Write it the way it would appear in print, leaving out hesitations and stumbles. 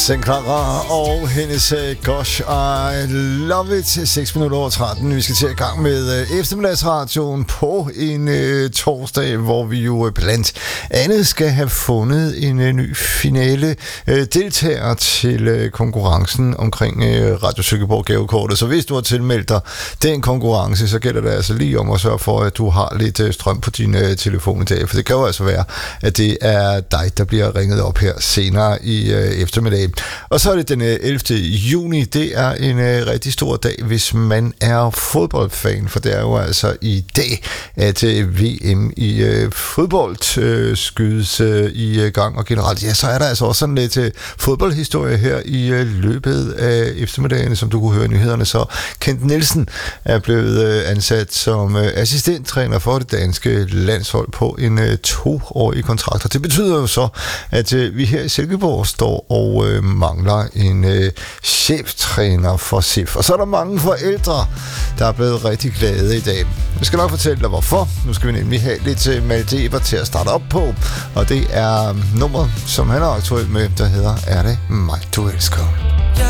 Clara og hendes Gosh, I Love It. 6 minutter over 13. Vi skal til i gang med eftermiddagsradioen på en torsdag, hvor vi jo blandt andet skal have fundet en ny finale deltager til konkurrencen omkring Radio Silkeborg gavekortet. Så hvis du har tilmeldt dig den konkurrence, så gælder det altså lige om at sørge for, at du har lidt strøm på din telefon i dag. For det kan jo altså være, at det er dig, der bliver ringet op her senere i eftermiddag. Og så er det den 11. juni. Det er en rigtig stor dag, hvis man er fodboldfan, for det er jo altså i dag, at VM i fodbold skydes i gang. Og generelt, ja, så er der altså også sådan lidt fodboldhistorie her i løbet af eftermiddagen, som du kunne høre i nyhederne. Så Kent Nielsen er blevet ansat som assistenttræner for det danske landshold på en 2-årig kontrakt. Og det betyder jo så, at vi her i Silkeborg står og mangler en cheftræner for SIF. Og så er der mange forældre, der er blevet rigtig glade i dag. Jeg skal nok fortælle dig hvorfor. Nu skal vi nemlig have lidt Maldiver til at starte op på. Og det er nummeret, som han er aktuel med, der hedder Er det mig, du elsker?